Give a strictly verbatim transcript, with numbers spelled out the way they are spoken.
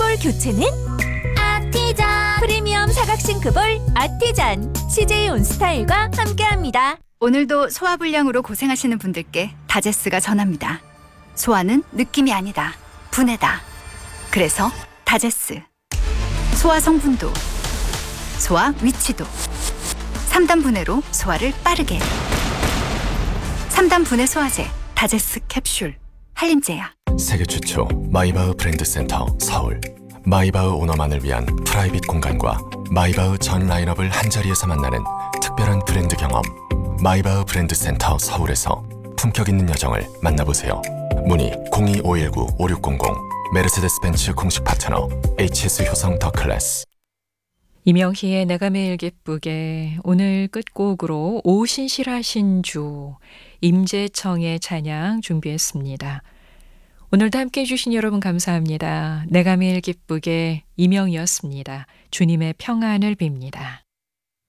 싱크볼 교체는 아티잔. 프리미엄 사각 싱크볼 아티잔. 씨제이 온스타일과 함께합니다. 오늘도 소화불량으로 고생하시는 분들께 다제스가 전합니다. 소화는 느낌이 아니다. 분해다. 그래서 다제스. 소화 성분도, 소화 위치도. 삼 단 분해로 소화를 빠르게. 삼 단 분해 소화제 다제스 캡슐. 한림제약. 세계 최초 마이바흐 브랜드 센터 서울. 마이바흐 오너만을 위한 프라이빗 공간과 마이바흐 전 라인업을 한자리에서 만나는 특별한 브랜드 경험. 마이바흐 브랜드 센터 서울에서 품격 있는 여정을 만나보세요. 문의 공이오일구 오육공공. 메르세데스 벤츠 공식 파트너 에이치에스 효성 더 클래스. 이명희의 내가 매일 기쁘게 오늘 끝곡으로 오신실하신 주 임재청의 찬양 준비했습니다. 오늘도 함께해 주신 여러분 감사합니다. 내가 매일 기쁘게 이명희였습니다. 주님의 평안을 빕니다.